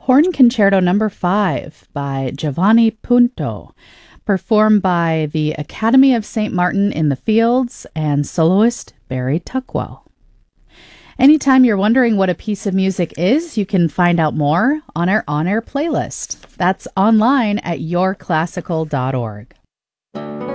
Horn Concerto Number 5 by Giovanni Punto, performed by the Academy of St. Martin in the Fields and soloist Barry Tuckwell. Anytime you're wondering what a piece of music is, you can find out more on our on-air playlist. That's online at yourclassical.org.